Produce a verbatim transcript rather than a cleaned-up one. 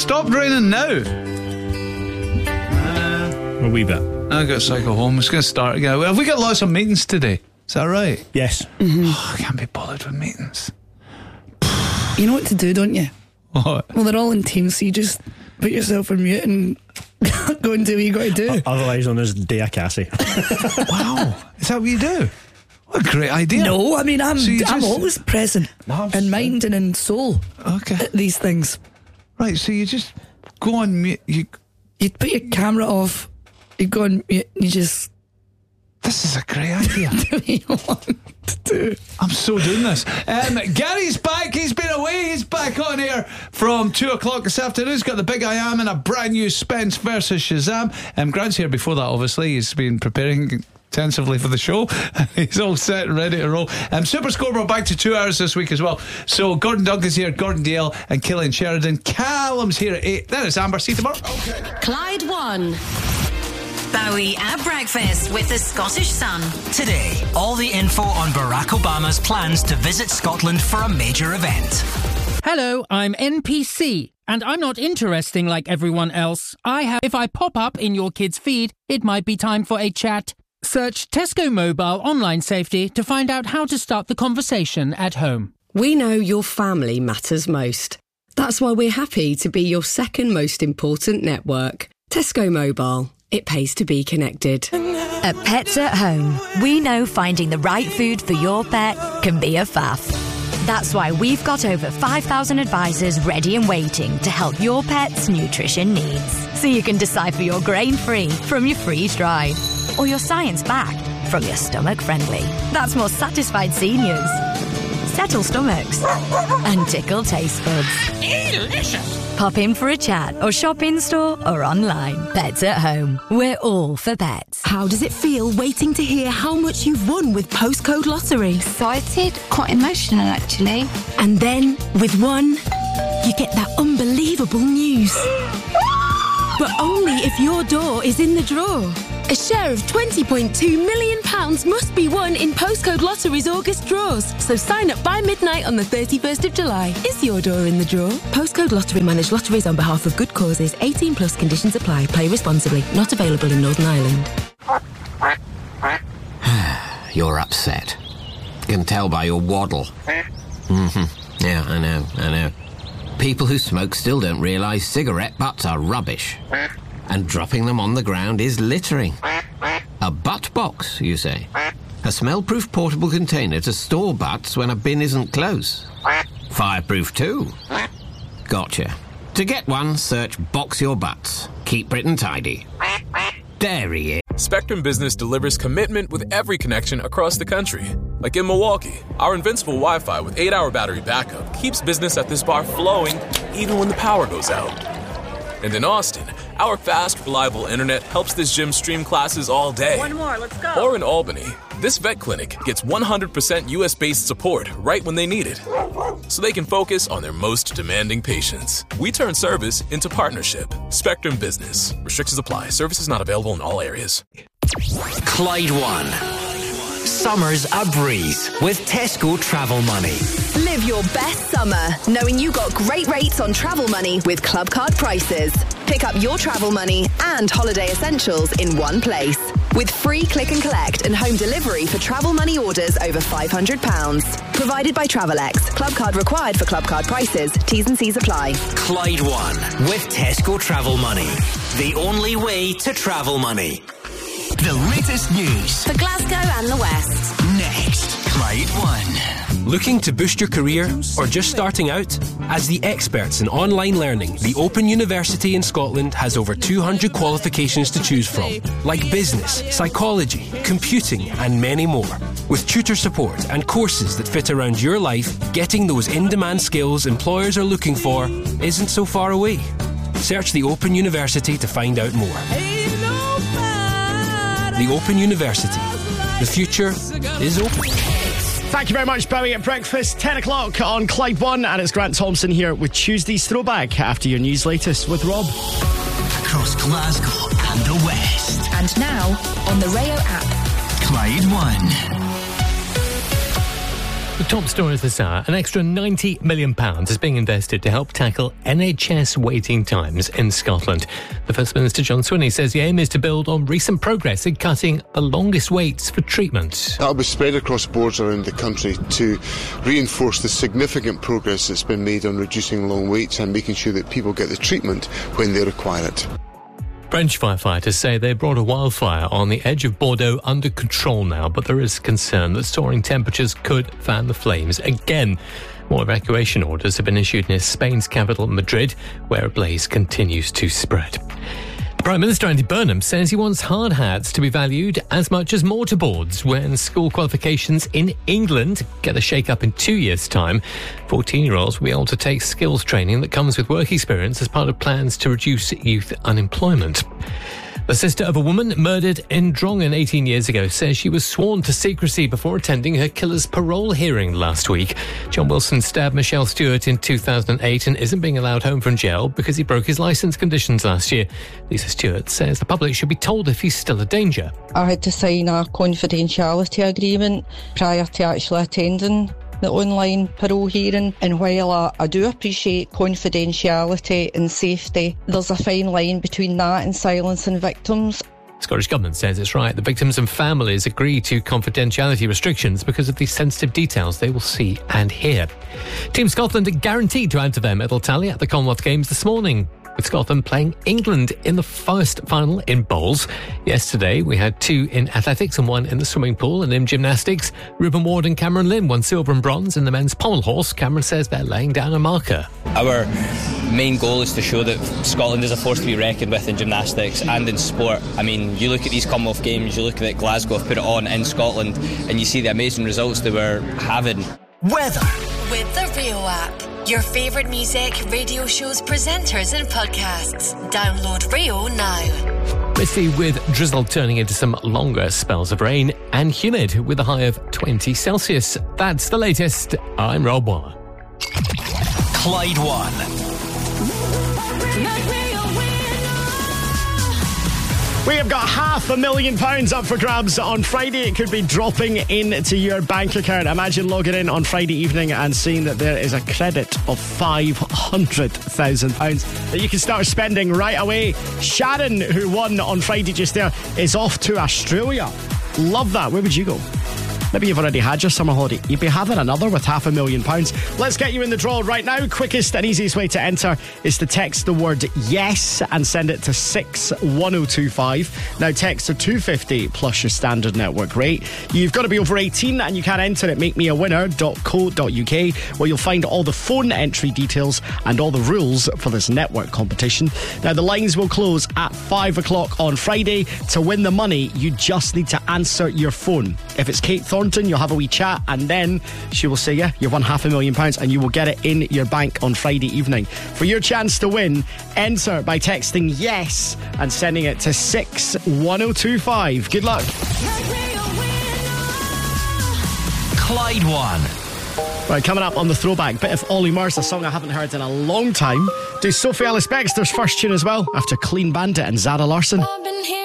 stopped raining now. A wee bit. I've got to cycle home. It's going to start again. Have we got lots of meetings today? Is that right? Yes. Mm-hmm. Oh, I can't be bothered with meetings. You know what to do, don't you? What? Well, they're all in Teams, so you just put yourself on mute and go and do what you got to do. Otherwise known as Dea Cassie. Wow. Is that what you do? What a great idea. No, I mean, I'm So you I'm just- always present No, I'm in mind and in soul Okay. at these things. Right, so you just go on mute. You, You'd put your camera off, you go on mute, and you just this is a great idea. do what you want to do. I'm so doing this. Um, Gary's back. He's been away. He's back on air from two o'clock this afternoon. He's got the Big I Am and a brand new Spence versus Shazam. Um, Grant's here before that, obviously. He's been preparing intensively for the show. He's all set and ready to roll. Um, Super Scoreboard back to two hours this week as well. So Gordon Duncan's here, Gordon Dale and Killian Sheridan. Callum's here at eight. There is Amber. See you tomorrow. Okay. Clyde One. Bowie at breakfast with the Scottish Sun. Today, all the info on Barack Obama's plans to visit Scotland for a major event. Hello, I'm N P C, and I'm not interesting like everyone else. I have. If I pop up in your kid's feed, it might be time for a chat. Search Tesco Mobile Online Safety to find out how to start the conversation at home. We know your family matters most. That's why we're happy to be your second most important network. Tesco Mobile. It pays to be connected. At Pets at Home, we know finding the right food for your pet can be a faff. That's why we've got over five thousand advisors ready and waiting to help your pet's nutrition needs. So you can decipher your grain-free from your freeze-dried, or your science-backed from your stomach-friendly. That's more satisfied seniors, settle stomachs, and tickle taste buds. Delicious! Pop in for a chat or shop in-store or online. Pets at Home. We're all for pets. How does it feel waiting to hear how much you've won with Postcode Lottery? Excited, quite emotional actually. And then, with one, you get that unbelievable news. But only if your door is in the draw. A share of twenty point two million pounds must be won in Postcode Lottery's August draws. So sign up by midnight on the thirty-first of July. Is your door in the draw? Postcode Lottery manage lotteries on behalf of good causes. eighteen plus conditions apply. Play responsibly. Not available in Northern Ireland. You're upset. Can tell by your waddle. Mm-hmm. Yeah, I know, I know. People who smoke still don't realise cigarette butts are rubbish. And dropping them on the ground is littering. A butt box, you say? A smell-proof portable container to store butts when a bin isn't close. Fireproof too. Gotcha. To get one, search Box Your Butts. Keep Britain tidy. There he is. Spectrum Business delivers commitment with every connection across the country. Like in Milwaukee, our invincible Wi-Fi with eight hour battery backup keeps business at this bar flowing even when the power goes out. And in Austin, our fast, reliable internet helps this gym stream classes all day. One more, let's go. Or in Albany, this vet clinic gets one hundred percent U S-based support right when they need it, so they can focus on their most demanding patients. We turn service into partnership. Spectrum Business. Restrictions apply. Services not available in all areas. Clyde One. Summer's a breeze with Tesco Travel Money. Live your best summer knowing you got great rates on travel money with Club Card prices. Pick up your travel money and holiday essentials in one place. With free click and collect and home delivery for travel money orders over five hundred pounds. Provided by Travelex. Club Card required for Club Card prices. T's and C's apply. Clyde One with Tesco Travel Money. The only way to travel money. The latest news For Glasgow and the West. next. Clyde One. Looking to boost your career or just starting out? As the experts in online learning, the Open University in Scotland has over two hundred qualifications to choose from, like business, psychology, computing and many more. With tutor support and courses that fit around your life, getting those in-demand skills employers are looking for isn't so far away. Search the Open University to find out more. The Open University. The future is open. Thank you very much, Bowie at breakfast. ten o'clock on Clyde One, and it's Grant Thompson here with Tuesday's Throwback after your news latest with Rob. Across Glasgow and the West. And now on the Rayo app. Clyde One. The top story this hour, an extra ninety million pounds is being invested to help tackle N H S waiting times in Scotland. The First Minister, John Swinney, says the aim is to build on recent progress in cutting the longest waits for treatment. That will be spread across boards around the country to reinforce the significant progress that's been made on reducing long waits and making sure that people get the treatment when they require it. French firefighters say they brought a wildfire on the edge of Bordeaux under control now, but there is concern that soaring temperatures could fan the flames again. More evacuation orders have been issued near Spain's capital, Madrid, where a blaze continues to spread. Prime Minister Andy Burnham says he wants hard hats to be valued as much as mortarboards when school qualifications in England get a shake-up in two years' time. fourteen-year-olds will be able to take skills training that comes with work experience as part of plans to reduce youth unemployment. The sister of a woman murdered in Drongen eighteen years ago says she was sworn to secrecy before attending her killer's parole hearing last week. John Wilson stabbed Michelle Stewart in two thousand eight and isn't being allowed home from jail because he broke his licence conditions last year. Lisa Stewart says the public should be told if he's still a danger. I had to sign a confidentiality agreement prior to actually attending the online parole hearing, and while I, I do appreciate confidentiality and safety, there's a fine line between that and silencing victims. Scottish Government says it's right the victims and families agree to confidentiality restrictions because of the sensitive details they will see and hear. Team Scotland are guaranteed to add to their medal tally at the Commonwealth Games this morning, with Scotland playing England in the first final in bowls. Yesterday, we had two in athletics and one in the swimming pool, and in gymnastics, Reuben Ward and Cameron Lynn won silver and bronze in the men's pommel horse. Cameron says they're laying down a marker. Our main goal is to show that Scotland is a force to be reckoned with in gymnastics and in sport. I mean, you look at these Commonwealth Games, you look at Glasgow have put it on in Scotland, and you see the amazing results they were having. Weather. With the Rio app. Your favourite music, radio shows, presenters and podcasts. Download Rio now. Misty with drizzle turning into some longer spells of rain, and humid with a high of twenty Celsius. That's the latest. I'm Rob Waller. Clyde One. We have got half a million pounds up for grabs on Friday. It could be dropping into your bank account. Imagine logging in on Friday evening and seeing that there is a credit of five hundred thousand pounds that you can start spending right away. Sharon, who won on Friday just there, is off to Australia. Love that. Where would you go? Maybe you've already had your summer holiday. You'd be having another with half a million pounds. Let's get you in the draw right now. Quickest and easiest way to enter is to text the word yes and send it to six one oh two five. Now, texts are two fifty plus your standard network rate. You've got to be over eighteen and you can enter at make me a winner dot co dot uk, where you'll find all the phone entry details and all the rules for this network competition. Now, the lines will close at five o'clock on Friday. To win the money, you just need to answer your phone. If it's Kate Thornton, you'll have a wee chat and then she will say, yeah, you've won half a million pounds and you will get it in your bank on Friday evening. For your chance to win, enter by texting yes and sending it to six one oh two five. Good luck. Clyde One. Right, coming up on the throwback, bit of Ollie Murs, a song I haven't heard in a long time. Do Sophie Ellis-Bextor's first tune as well, after Clean Bandit and Zara Larsson.